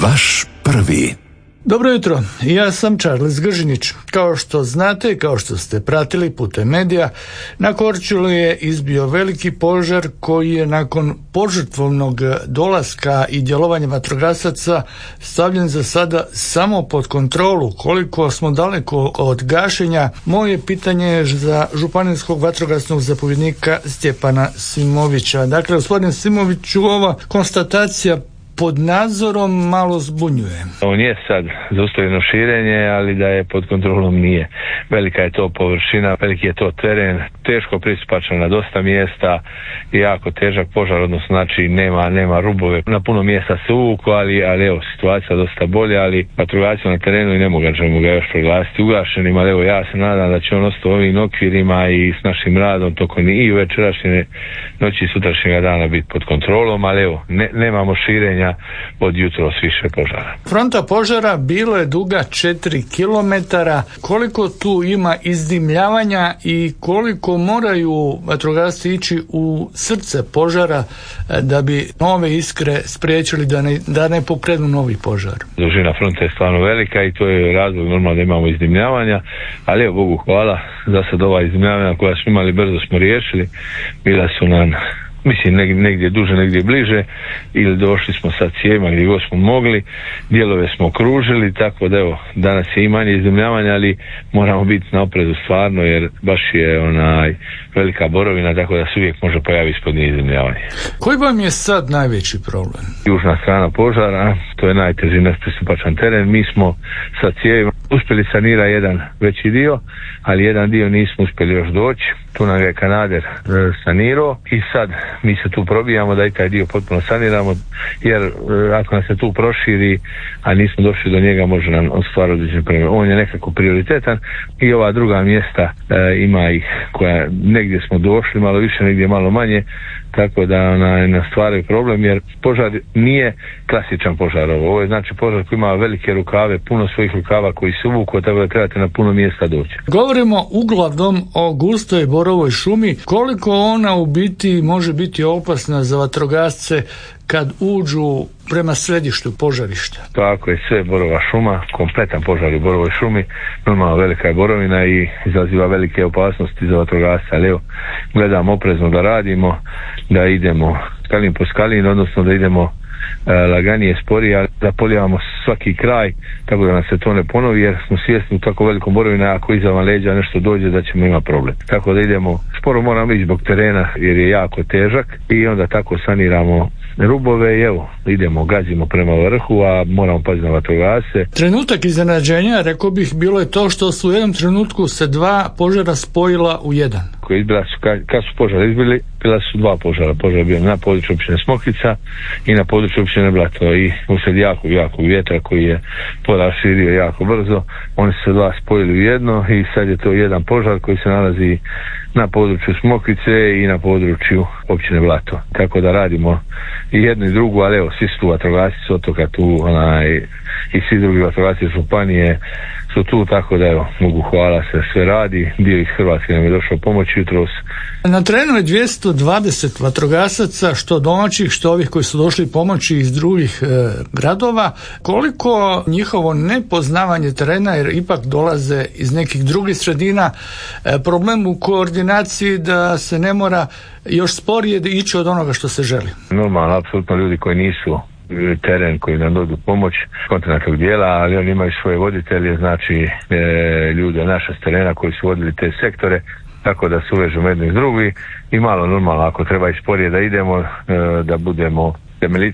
Vaš prvi. Dobro jutro, ja sam Charles Gržinić. Kao što znate, kao što ste pratili putem medija, na Korčuli je izbio veliki požar koji je nakon požrtvovnog dolaska i djelovanja vatrogasaca stavljen za sada samo pod kontrolu. Koliko smo daleko od gašenja, moje pitanje je za županijskog vatrogasnog zapovjednika Stjepana Simovića. Dakle, gospodine Simoviću, ova konstatacija pod nadzorom malo zbunjuje. On je sad zaustavljeno širenje, ali da je pod kontrolom nije. Velika je to površina, veliki je to teren, teško pristupačan na dosta mjesta i jako težak požar, odnosno znači nema rubove. Na puno mjesta se uvuku, ali evo, situacija dosta bolja, ali vatrogasci na terenu i ne možemo ga još proglasiti ugašenim, ali evo, ja se nadam da će on ostati ovim okvirima i s našim radom tokom i večerašnje noći i sutrašnjega dana biti pod kontrolom, ali evo, nemamo širenja od jutros više požara. Fronta požara bilo je duga 4 kilometara. Koliko tu ima izdimljavanja i koliko moraju vatrogasci ići u srce požara da bi nove iskre spriječili da ne pokrenu novi požar? Dužina fronte je stvarno velika i to je razlog normalno da imamo izdimljavanja, ali evo, Bogu hvala, za sad ova izdimljavanja koja smo imali brzo smo riješili, bila su nam negdje duže, negdje bliže, ili došli smo sa cijevima gdje god smo mogli, dijelove smo okružili, tako da evo, danas je i manje izdimljavanja, ali moramo biti na oprezu stvarno, jer baš je velika borovina, tako da se uvijek može pojaviti ispod nje izdimljavanje. Koji vam je sad najveći problem? Južna strana požara, to je najteži nepristupačan teren. Mi smo sa cijevima uspjeli sanirati jedan veći dio, ali jedan dio nismo uspjeli još doći. Tu nam je Kanader sanirao i sad mi se tu probijamo da i taj dio potpuno saniramo, jer ako nam se tu proširi, a nismo došli do njega, može nam ostvariti određene probleme. On je nekako prioritetan i ova druga mjesta ima ih koja negdje smo došli, malo više, negdje malo manje, tako da nam stvaraju problem, jer požar nije klasičan požar. Ovo je znači požar koji ima velike rukave, puno svojih rukava koji se uvuku, tako da trebate na puno mjesta doći. Govorimo uglavnom o gustoj borovoj šumi. Koliko ona u biti može biti opasna za vatrogasce kad uđu prema središtu požarišta? Tako je, sve borova šuma, kompletan požar u borovoj šumi, normalno velika je borovina i izaziva velike opasnosti za vatrogasce, ali evo, gledamo oprezno da radimo, da idemo skalin po skalin, odnosno da idemo laganije, sporije, ali da polijevamo svaki kraj, tako da nam se to ne ponovi, jer smo svjesni u tako velikom borovina, ako iza vam leđa nešto dođe, da ćemo imati problem. Tako da idemo, sporo moramo ići zbog terena, jer je jako težak, i onda tako saniramo rubove i evo, idemo, gazimo prema vrhu, a moramo paziti na vatrogasce. Trenutak iznenađenja, rekao bih, bilo je to što su u jednom trenutku se dva požara spojila u jedan. Kad su požari izbili, bila su dva požara. Požar je bio na području općine Smokvica i na području općine Blato, i usred jakog vjetra koji je požar širio jako brzo, oni su se dva spojili u jedno i sad je to jedan požar koji se nalazi na području Smokvice i na području općine Blato. Tako da radimo i jednu i drugu, ali evo, svi su tu vatrogasci s otoka tu, i svi drugi vatrogasci županije su tu, tako da evo, mogu hvala se, sve radi. Dio iz Hrvatske nam je došao pomoć jutros. Na terenu je 220 vatrogasaca, što domaćih, što ovih koji su došli pomoći iz drugih gradova. Koliko njihovo nepoznavanje terena, jer ipak dolaze iz nekih drugih sredina, problem u koordinaciji da se ne mora još sporije ići od onoga što se želi? Normalno, apsolutno, ljudi koji nisu teren, koji nam dođu pomoć kontinentalnog dijela, ali oni imaju svoje voditelje, znači ljude naše s terena koji su vodili te sektore, tako da se uvežemo jedni s drugi i malo normalno, ako treba i sporije da idemo, da budemo temeljiti